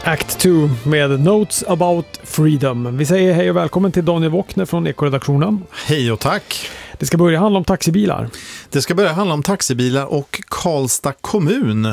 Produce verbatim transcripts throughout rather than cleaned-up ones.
Act två med Notes about Freedom. Vi säger hej och välkommen till Daniel Wockner från Ekoredaktionen. Hej och tack. Det ska börja handla om taxibilar. Det ska börja handla om taxibilar och Karlstad kommun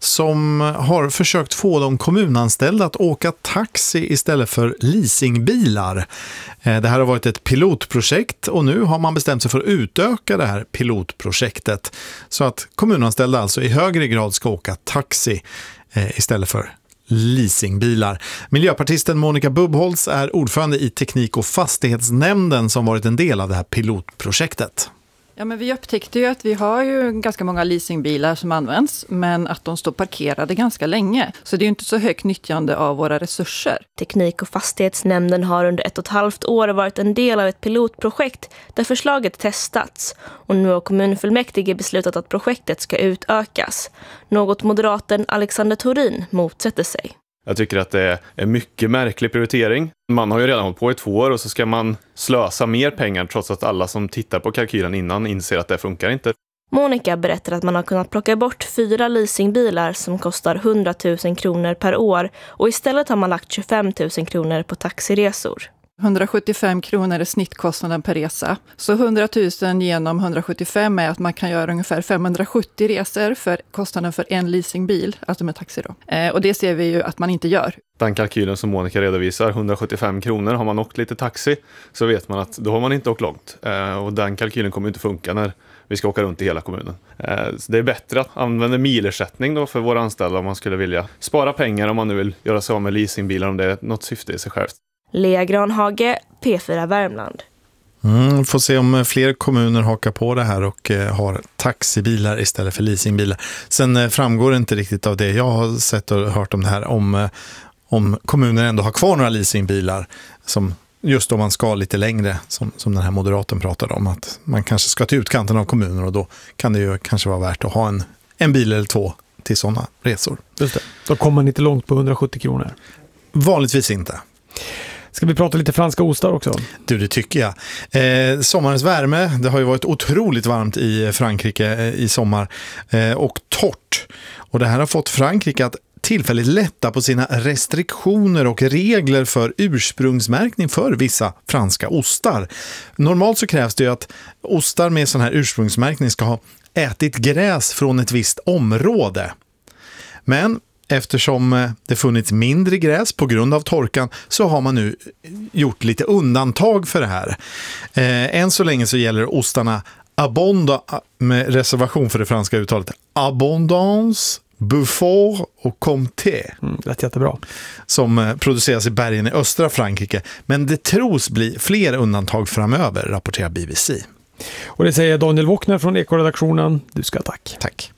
som har försökt få de kommunanställda att åka taxi istället för leasingbilar. Det här har varit ett pilotprojekt och nu har man bestämt sig för att utöka det här pilotprojektet så att kommunanställda alltså i högre grad ska åka taxi istället för leasingbilar. Miljöpartisten Monica Bubbholz är ordförande i teknik- och fastighetsnämnden som varit en del av det här pilotprojektet. Ja, men vi upptäckte ju att vi har ju ganska många leasingbilar som används, men att de står parkerade ganska länge. Så det är ju inte så högt nyttjande av våra resurser. Teknik- och fastighetsnämnden har under ett och ett halvt år varit en del av ett pilotprojekt där förslaget testats. Och nu har kommunfullmäktige beslutat att projektet ska utökas. Något moderaten Alexander Thorin motsätter sig. Jag tycker att det är en mycket märklig prioritering. Man har ju redan hållit på i två år och så ska man slösa mer pengar trots att alla som tittar på kalkylen innan inser att det funkar inte. Monica berättar att man har kunnat plocka bort fyra leasingbilar som kostar hundratusen kronor per år och istället har man lagt tjugofem tusen kronor på taxiresor. hundrasjuttiofem kronor är snittkostnaden per resa. Så hundratusen genom hundrasjuttiofem är att man kan göra ungefär femhundrasjuttio resor för kostnaden för en leasingbil, alltså med taxi då. Eh, och det ser vi ju att man inte gör. Den kalkylen som Monica redovisar, hundrasjuttiofem kronor, har man åkt lite taxi så vet man att då har man inte åkt långt. Eh, och den kalkylen kommer inte funka när vi ska åka runt i hela kommunen. Eh, så det är bättre att använda milersättning då för våra anställda om man skulle vilja spara pengar om man nu vill göra sig av med leasingbilar om det är något syfte i sig självt. Lea Granhage, P fyra Värmland. Mm, får se om fler kommuner hakar på det här och eh, har taxibilar istället för leasingbilar. Sen eh, framgår det inte riktigt av det jag har sett och hört om det här om, eh, om kommuner ändå har kvar några leasingbilar som just om man ska lite längre som, som den här moderaten pratade om att man kanske ska till utkanten av kommunen och då kan det ju kanske vara värt att ha en, en bil eller två till sådana resor. Just det. Då kommer man inte långt på hundrasjuttio kronor. Vanligtvis inte. Ska vi prata lite franska ostar också? Du, det tycker jag. Eh, sommarens värme, det har ju varit otroligt varmt i Frankrike eh, i sommar eh, och torrt. Och det här har fått Frankrike att tillfälligt lätta på sina restriktioner och regler för ursprungsmärkning för vissa franska ostar. Normalt så krävs det ju att ostar med sån här ursprungsmärkning ska ha ätit gräs från ett visst område. Men eftersom det funnits mindre gräs på grund av torkan så har man nu gjort lite undantag för det här. Eh, än så länge så gäller ostarna Abonda, med reservation för det franska uttalet, Abondance, Beaufort och Comté. Mm, det är jättebra. Som produceras i bergen i östra Frankrike. Men det tros bli fler undantag framöver, rapporterar B B C. Och det säger Daniel Wockner från Ekoredaktionen. Du ska tack. Tack.